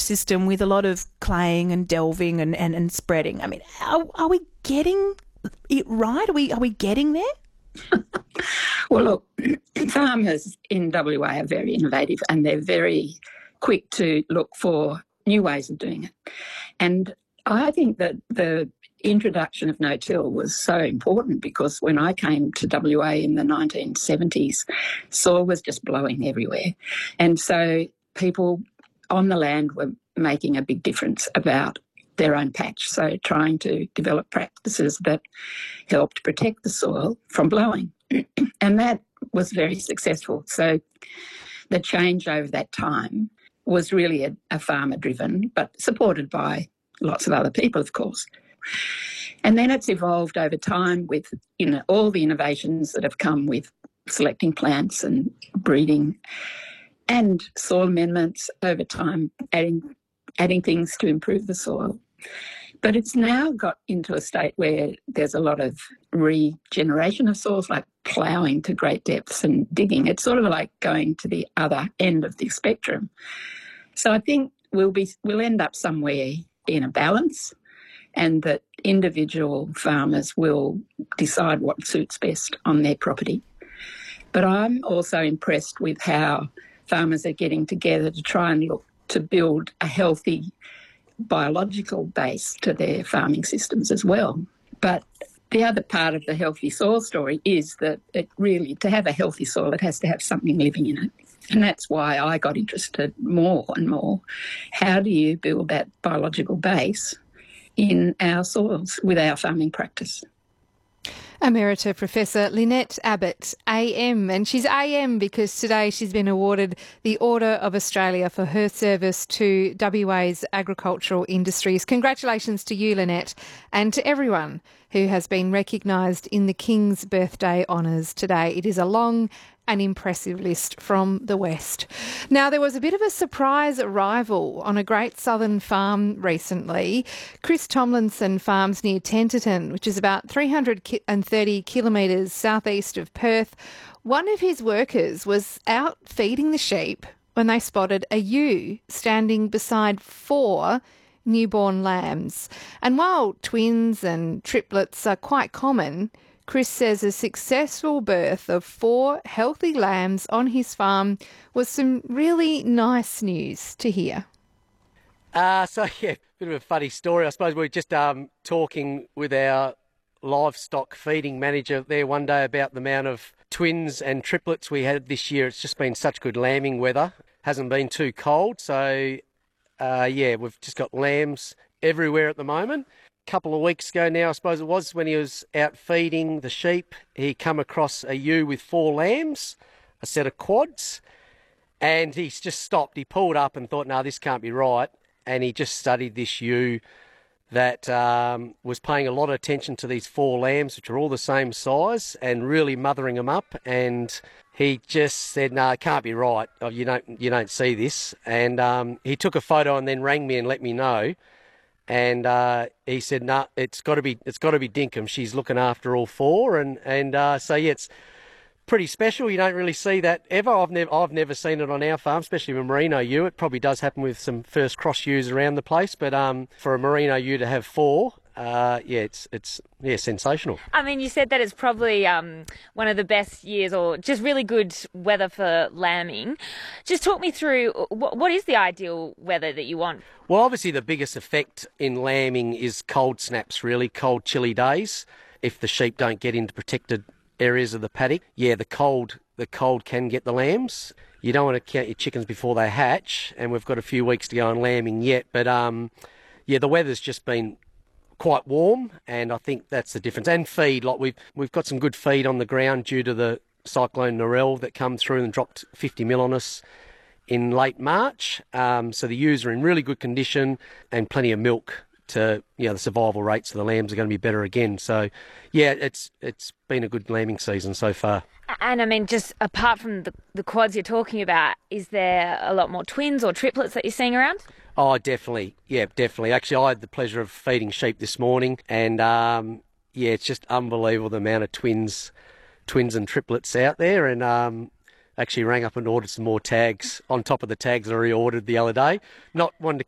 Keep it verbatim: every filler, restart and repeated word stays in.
system with a lot of claying and delving and, and, and spreading. I mean, are, are we getting it right? Are we, are we getting there? Well, look, farmers in W A are very innovative and they're very quick to look for new ways of doing it. And I think that the introduction of no-till was so important because when I came to W A in the nineteen seventies, soil was just blowing everywhere. And so people on the land were making a big difference about their own patch, so trying to develop practices that helped protect the soil from blowing. And that was very successful. So the change over that time was really a, a farmer-driven, but supported by lots of other people, of course. And then it's evolved over time with, you know, all the innovations that have come with selecting plants and breeding and soil amendments over time, adding adding things to improve the soil. But it's now got into a state where there's a lot of regeneration of soils, like ploughing to great depths and digging. It's sort of like going to the other end of the spectrum. So I think we'll be we'll end up somewhere in a balance, and that individual farmers will decide what suits best on their property. But I'm also impressed with how farmers are getting together to try and look to build a healthy biological base to their farming systems as well. But the other part of the healthy soil story is that it really, to have a healthy soil, it has to have something living in it. And that's why I got interested more and more. How do you build that biological base in our soils with our farming practice? Emerita Professor Lynette Abbott, A M, and she's A M because today she's been awarded the Order of Australia for her service to W A's agricultural industries. Congratulations to you, Lynette, and to everyone who has been recognised in the King's Birthday Honours today. It is a long and impressive list from the West. Now, there was a bit of a surprise arrival on a great southern farm recently. Chris Tomlinson farms near Tenterton, which is about three hundred thirty kilometres southeast of Perth. One of his workers was out feeding the sheep when they spotted a ewe standing beside four newborn lambs. And while twins and triplets are quite common, Chris says a successful birth of four healthy lambs on his farm was some really nice news to hear. Uh, so, yeah, bit of a funny story. I suppose we were just um, talking with our livestock feeding manager there one day about the amount of twins and triplets we had this year. It's just been such good lambing weather. Hasn't been too cold. So, uh, yeah, we've just got lambs everywhere at the moment. Couple of weeks ago now, I suppose it was, when he was out feeding the sheep, he come across a ewe with four lambs, a set of quads, and he's just stopped. He pulled up and thought, no, this can't be right, and he just studied this ewe that um, was paying a lot of attention to these four lambs, which are all the same size, and really mothering them up, and he just said, no, it can't be right. Oh, you don't, you don't see this. And um, he took a photo and then rang me and let me know. And uh, he said, "No, nah, it's got to be, it's got to be Dinkum. She's looking after all four." And and uh, so yeah, it's pretty special. You don't really see that ever. I've never, I've never seen it on our farm, especially with merino ewe. It probably does happen with some first cross ewes around the place, but um, for a merino ewe to have four, uh, yeah, it's it's yeah, sensational. I mean, you said that it's probably um, one of the best years, or just really good weather for lambing. Just talk me through what, what is the ideal weather that you want? Well, obviously the biggest effect in lambing is cold snaps, really, cold, chilly days. If the sheep don't get into protected areas of the paddock, yeah, the cold the cold can get the lambs. You don't want to count your chickens before they hatch, and we've got a few weeks to go on lambing yet. But, um, yeah, the weather's just been quite warm, and I think that's the difference. And feed, like we've, we've got some good feed on the ground due to the cyclone Narelle that come through and dropped fifty mil on us in late March, um, so the ewes are in really good condition and plenty of milk. To you know, the survival rates of the lambs are going to be better again. So, yeah, it's it's been a good lambing season so far. And I mean, just apart from the, the quads you're talking about, is there a lot more twins or triplets that you're seeing around? Oh, definitely, yeah, definitely. Actually, I had the pleasure of feeding sheep this morning, and um, yeah, it's just unbelievable the amount of twins, twins and triplets out there, and. Um, Actually rang up and ordered some more tags on top of the tags I already ordered the other day. Not wanting to